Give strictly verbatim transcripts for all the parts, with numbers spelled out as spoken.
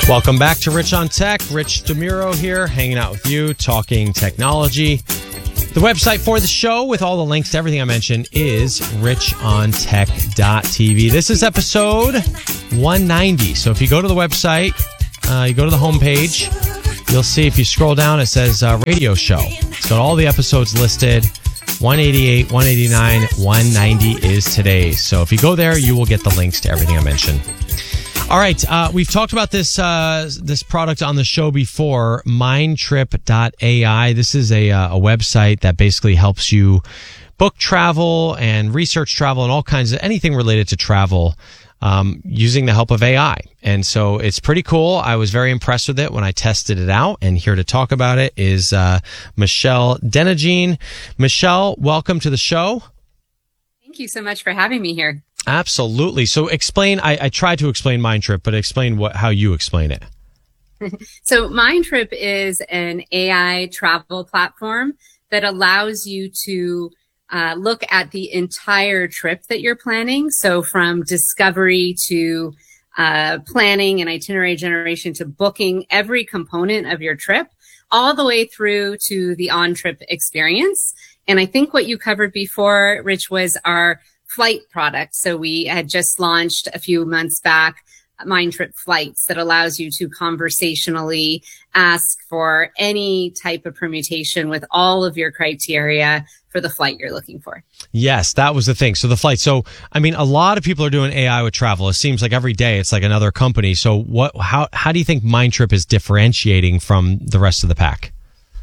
Welcome back to Rich on Tech. Rich DeMuro here, hanging out with you, talking technology. The website for the show with all the links to everything I mentioned is rich on tech dot t v. This is episode one ninety. So if you go to the website, uh, you go to the homepage, you'll see if you scroll down, it says uh, radio show. It's got all the episodes listed. one eighty-eight, one eighty-nine, one ninety is today. So if you go there, you will get the links to everything I mentioned. All right, uh, we've talked about this uh, this product on the show before, mindtrip dot a i. This is a, uh, a website that basically helps you book travel and research travel and all kinds of anything related to travel um, using the help of A I. And so it's pretty cool. I was very impressed with it when I tested it out. And here to talk about it is uh, Michelle Denigine. Michelle, welcome to the show. Thank you so much for having me here. Absolutely. So explain, I, I tried to explain Mindtrip, but explain what how you explain it. So Mindtrip is an A I travel platform that allows you to uh, look at the entire trip that you're planning. So from discovery to uh, planning and itinerary generation to booking every component of your trip, all the way through to the on-trip experience. And I think what you covered before, Rich, was our flight product. So we had just launched a few months back Mindtrip Flights that allows you to conversationally ask for any type of permutation with all of your criteria for the flight you're looking for. Yes, that was the thing. So the flight. So, I mean, a lot of people are doing A I with travel. It seems like every day it's like another company. So what, how, how do you think Mindtrip is differentiating from the rest of the pack?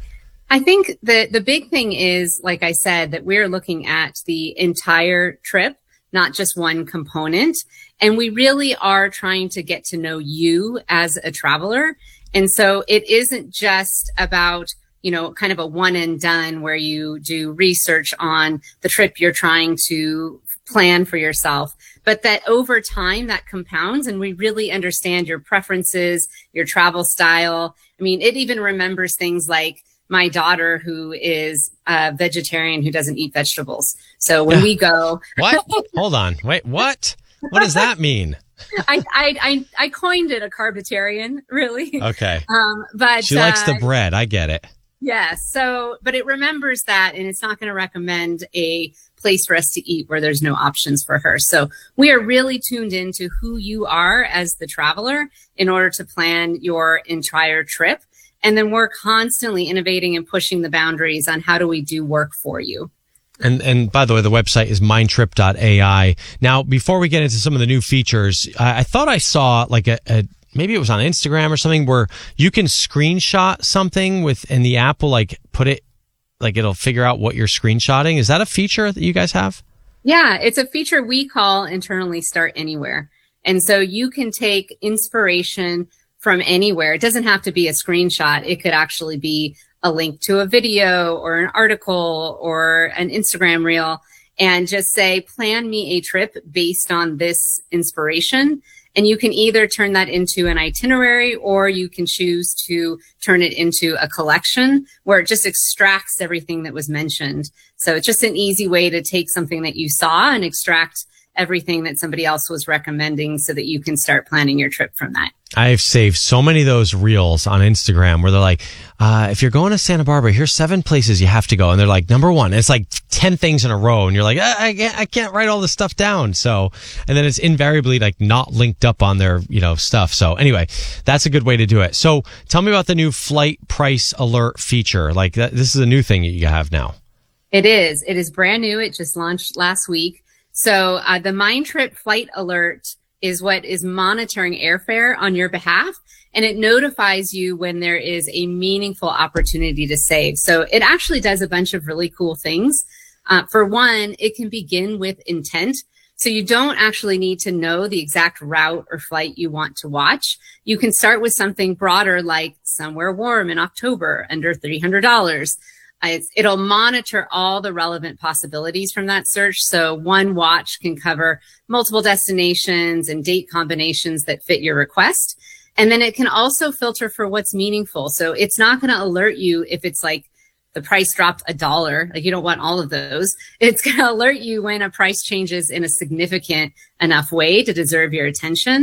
I think that the big thing is, like I said, that we're looking at the entire trip, not just one component. And we really are trying to get to know you as a traveler. And so it isn't just about, you know, kind of a one and done where you do research on the trip you're trying to plan for yourself, but that over time that compounds and we really understand your preferences, your travel style. I mean, it even remembers things like my daughter who is a vegetarian who doesn't eat vegetables. So when we go... What? Hold on. Wait, what? What does that mean? I, I, I, I coined it a carbitarian, really. Okay. Um, but she likes uh, the bread. I get it. Yeah. So, but it remembers that and it's not going to recommend a place for us to eat where there's no options for her. So we are really tuned into who you are as the traveler in order to plan your entire trip. And then we're constantly innovating and pushing the boundaries on how do we do work for you. And and by the way, the website is mindtrip dot a i. Now, before we get into some of the new features, I, I thought I saw like a, a maybe it was on Instagram or something where you can screenshot something with and the app will like put it like it'll figure out what you're screenshotting. Is that a feature that you guys have? Yeah, it's a feature we call internally Start Anywhere. And so you can take inspiration from anywhere. It doesn't have to be a screenshot. It could actually be a link to a video or an article or an Instagram reel and just say, plan me a trip based on this inspiration. And you can either turn that into an itinerary or you can choose to turn it into a collection where it just extracts everything that was mentioned. So it's just an easy way to take something that you saw and extract everything that somebody else was recommending so that you can start planning your trip from that. I've saved so many of those reels on Instagram where they're like, uh, if you're going to Santa Barbara, here's seven places you have to go. And they're like, number one, it's like ten things in a row. And you're like, I, I, can't, I can't write all this stuff down. So, and then it's invariably like not linked up on their, you know, stuff. So anyway, that's a good way to do it. So tell me about the new flight price alert feature. Like that, this is a new thing that you have now. It is. It is brand new. It just launched last week. So uh, the Mindtrip Flight Alert is what is monitoring airfare on your behalf, and it notifies you when there is a meaningful opportunity to save. So it actually does a bunch of really cool things. Uh, for one, it can begin with intent. So you don't actually need to know the exact route or flight you want to watch. You can start with something broader like somewhere warm in October under three hundred dollars. Uh, it'll monitor all the relevant possibilities from that search. So one watch can cover multiple destinations and date combinations that fit your request. And then it can also filter for what's meaningful. So it's not going to alert you if it's like the price dropped a dollar. Like you don't want all of those. It's going to alert you when a price changes in a significant enough way to deserve your attention.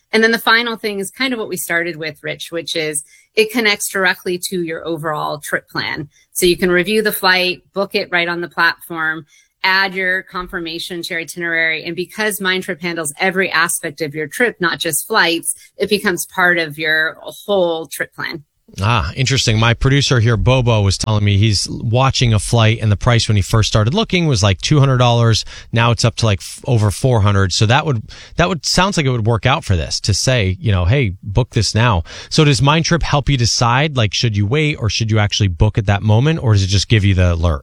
And then the final thing is kind of what we started with, Rich, which is it connects directly to your overall trip plan. So you can review the flight, book it right on the platform, add your confirmation to your itinerary. And because Mindtrip handles every aspect of your trip, not just flights, it becomes part of your whole trip plan. Ah, interesting. My producer here, Bobo, was telling me he's watching a flight and the price when he first started looking was like two hundred dollars. Now it's up to like f- over four hundred dollars. So that would, that would, sounds like it would work out for this to say, you know, hey, book this now. So does Mindtrip help you decide, like, should you wait or should you actually book at that moment, or does it just give you the alert?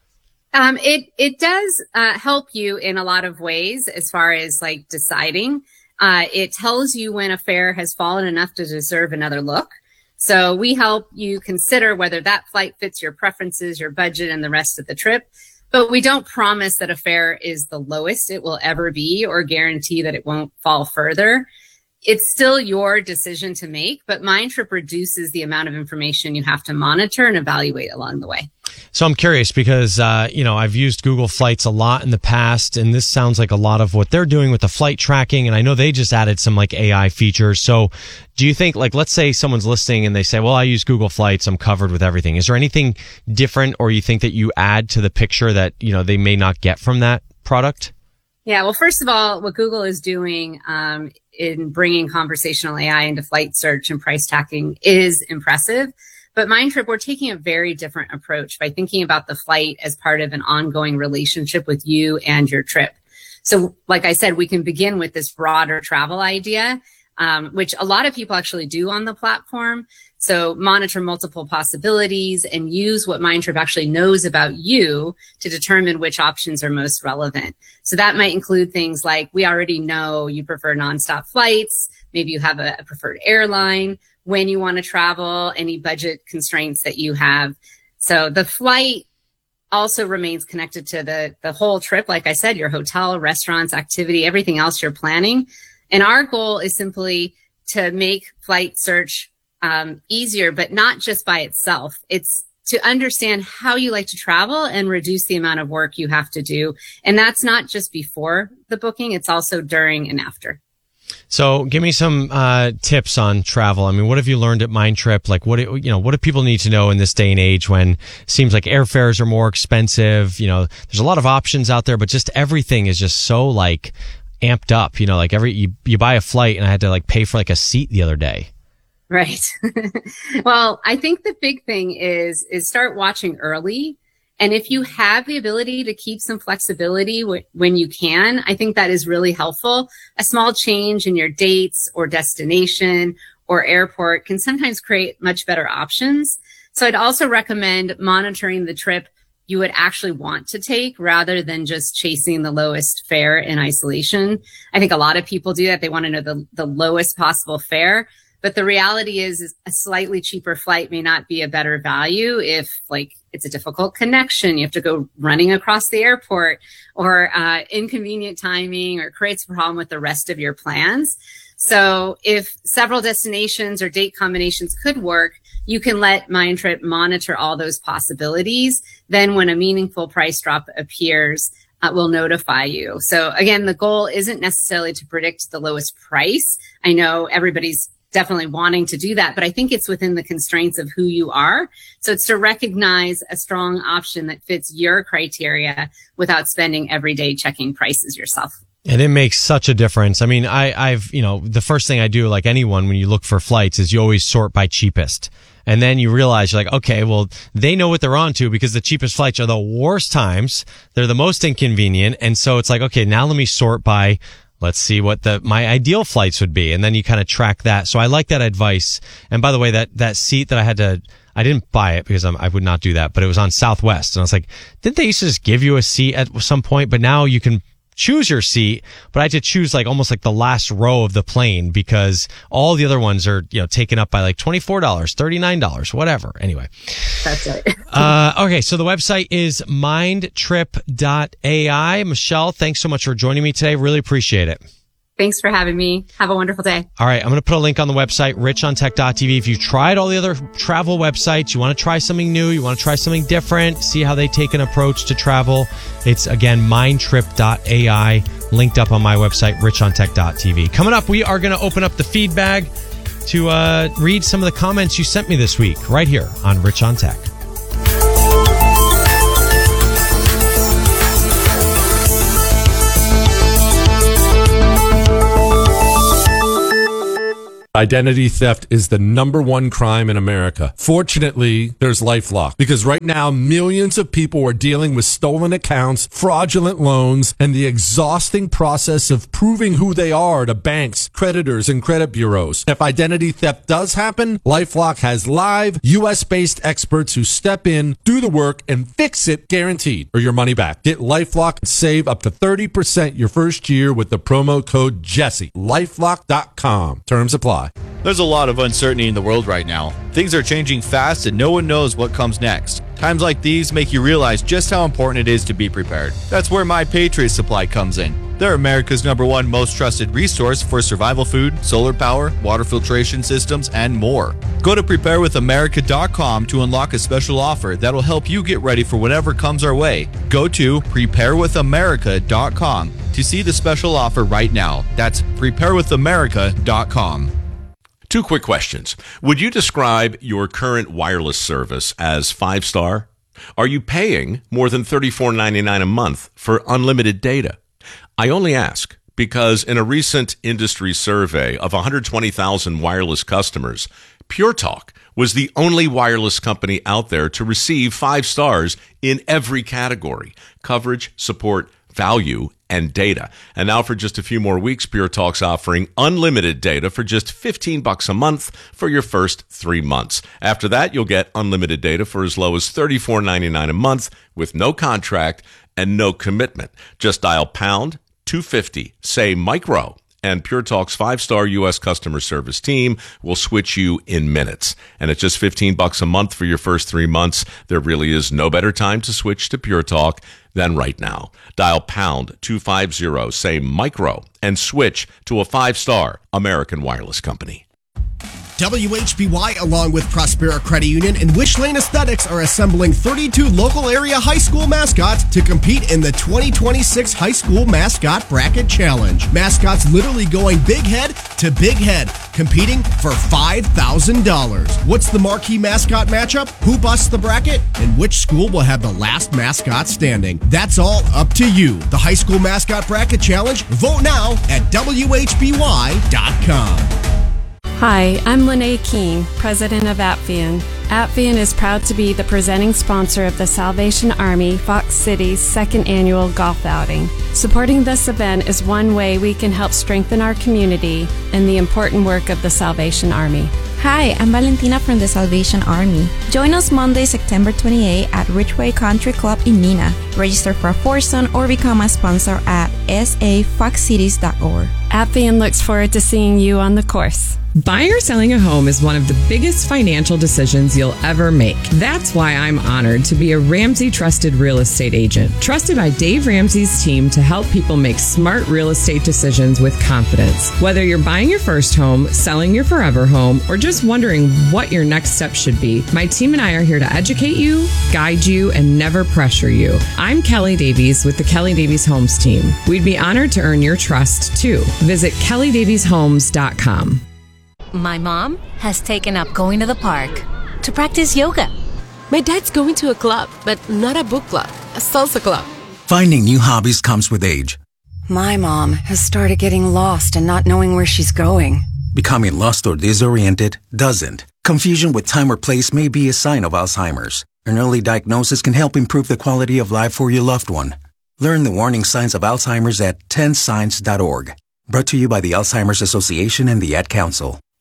Um, it, it does, uh, help you in a lot of ways as far as like deciding. Uh, it tells you when a fare has fallen enough to deserve another look. So we help you consider whether that flight fits your preferences, your budget, and the rest of the trip. But we don't promise that a fare is the lowest it will ever be or guarantee that it won't fall further. It's still your decision to make, but Mindtrip reduces the amount of information you have to monitor and evaluate along the way. So I'm curious because, uh, you know, I've used Google Flights a lot in the past, and this sounds like a lot of what they're doing with the flight tracking. And I know they just added some like A I features. So do you think, like, let's say someone's listening and they say, well, I use Google Flights, I'm covered with everything. Is there anything different, or you think that you add to the picture that, you know, they may not get from that product? Yeah, well, first of all, what Google is doing um, in bringing conversational A I into flight search and price tracking is impressive. But Mindtrip, we're taking a very different approach by thinking about the flight as part of an ongoing relationship with you and your trip. So like I said, we can begin with this broader travel idea, um, which a lot of people actually do on the platform. So monitor multiple possibilities and use what Mindtrip actually knows about you to determine which options are most relevant. So that might include things like, we already know you prefer nonstop flights. Maybe you have a, a preferred airline, when you want to travel, any budget constraints that you have. So the flight also remains connected to the, the whole trip. Like I said, your hotel, restaurants, activity, everything else you're planning. And our goal is simply to make flight search um, easier, but not just by itself. It's to understand how you like to travel and reduce the amount of work you have to do. And that's not just before the booking. It's also during and after. So give me some uh, tips on travel. I mean, what have you learned at Mindtrip? Like, what do, you know, what do people need to know in this day and age when it seems like airfares are more expensive? You know, there's a lot of options out there, but just everything is just so like amped up. You know, like every you, you buy a flight, and I had to like pay for like a seat the other day. Right. Well, I think the big thing is is start watching early. And if you have the ability to keep some flexibility w- when you can, I think that is really helpful. A small change in your dates or destination or airport can sometimes create much better options. So I'd also recommend monitoring the trip you would actually want to take rather than just chasing the lowest fare in isolation. I think a lot of people do that. They want to know the, the lowest possible fare. But the reality is, is a slightly cheaper flight may not be a better value if, like, it's a difficult connection. You have to go running across the airport, or uh, inconvenient timing, or creates a problem with the rest of your plans. So if several destinations or date combinations could work, you can let Mindtrip monitor all those possibilities. Then when a meaningful price drop appears, uh, we'll notify you. So again, the goal isn't necessarily to predict the lowest price. I know everybody's definitely wanting to do that, but I think it's within the constraints of who you are. So it's to recognize a strong option that fits your criteria without spending every day checking prices yourself. And it makes such a difference. I mean, I, I've, you know, the first thing I do, like anyone, when you look for flights, is you always sort by cheapest. And then you realize you're like, okay, well, they know what they're on to, because the cheapest flights are the worst times. They're the most inconvenient. And so it's like, okay, now let me sort by, let's see what the my ideal flights would be. And then you kind of track that. So I like that advice. And by the way, that, that seat that I had to, I didn't buy it because I'm, I would not do that, but it was on Southwest. And I was like, didn't they used to just give you a seat at some point? But now you can choose your seat, but I had to choose like almost like the last row of the plane, because all the other ones are, you know, taken up by like twenty-four dollars, thirty-nine dollars, whatever. Anyway. That's it. uh, okay. So the website is mindtrip dot A I. Michelle, thanks so much for joining me today. Really appreciate it. Thanks for having me. Have a wonderful day. All right. I'm going to put a link on the website, rich on tech dot t v. If you tried all the other travel websites, you want to try something new, you want to try something different, see how they take an approach to travel, it's, again, mindtrip dot a i, linked up on my website, rich on tech dot t v. Coming up, we are going to open up the feed bag to uh, read some of the comments you sent me this week right here on Rich on Tech. Identity theft is the number one crime in America. Fortunately, there's LifeLock, because right now millions of people are dealing with stolen accounts, fraudulent loans, and the exhausting process of proving who they are to banks, creditors, and credit bureaus. If identity theft does happen, LifeLock has live U S-based experts who step in, do the work, and fix it guaranteed, or your money back. Get LifeLock and save up to thirty percent your first year with the promo code Jesse. LifeLock dot com. Terms apply. There's a lot of uncertainty in the world right now. Things are changing fast and no one knows what comes next. Times like these make you realize just how important it is to be prepared. That's where My Patriot Supply comes in. They're America's number one most trusted resource for survival food, solar power, water filtration systems, and more. Go to prepare with america dot com to unlock a special offer that'll help you get ready for whatever comes our way. Go to prepare with america dot com to see the special offer right now. That's prepare with america dot com. Two quick questions. Would you describe your current wireless service as five-star? Are you paying more than thirty-four ninety-nine a month for unlimited data? I only ask because in a recent industry survey of one hundred twenty thousand wireless customers, Pure Talk was the only wireless company out there to receive five stars in every category: coverage, support, value, and data. And now for just a few more weeks, Pure Talk's offering unlimited data for just fifteen bucks a month for your first three months. After that, you'll get unlimited data for as low as thirty-four ninety-nine a month with no contract and no commitment. Just dial pound two fifty, say micro, and Pure Talk's five-star U S customer service team will switch you in minutes. And at just fifteen bucks a month for your first three months, there really is no better time to switch to Pure Talk than right now. Dial pound two fifty, say micro, and switch to a five-star American wireless company. W H B Y, along with Prospera Credit Union and Wish Lane Aesthetics, are assembling thirty-two local area high school mascots to compete in the twenty twenty-six High School Mascot Bracket Challenge. Mascots literally going big head to big head, competing for five thousand dollars. What's the marquee mascot matchup? Who busts the bracket? And which school will have the last mascot standing? That's all up to you. The High School Mascot Bracket Challenge. Vote now at W H B Y dot com. Hi, I'm Lene Keene, president of Appian. Appian is proud to be the presenting sponsor of the Salvation Army Fox City's second annual golf outing. Supporting this event is one way we can help strengthen our community and the important work of the Salvation Army. Hi, I'm Valentina from the Salvation Army. Join us Monday, September twenty-eighth at Ridgeway Country Club in Neenah. Register for a foursome or become a sponsor at s a fox cities dot org. Appian looks forward to seeing you on the course. Buying or selling a home is one of the biggest financial decisions you'll ever make. That's why I'm honored to be a Ramsey Trusted Real Estate Agent, trusted by Dave Ramsey's team to help people make smart real estate decisions with confidence. Whether you're buying your first home, selling your forever home, or just wondering what your next step should be, my team and I are here to educate you, guide you, and never pressure you. I'm Kelly Davies with the Kelly Davies Homes team. We'd be honored to earn your trust, too. Visit kelly davies homes dot com. My mom has taken up going to the park to practice yoga. My dad's going to a club, but not a book club, a salsa club. Finding new hobbies comes with age. My mom has started getting lost and not knowing where she's going. Becoming lost or disoriented doesn't. Confusion with time or place may be a sign of Alzheimer's. An early diagnosis can help improve the quality of life for your loved one. Learn the warning signs of Alzheimer's at ten signs dot org. Brought to you by the Alzheimer's Association and the Ad Council.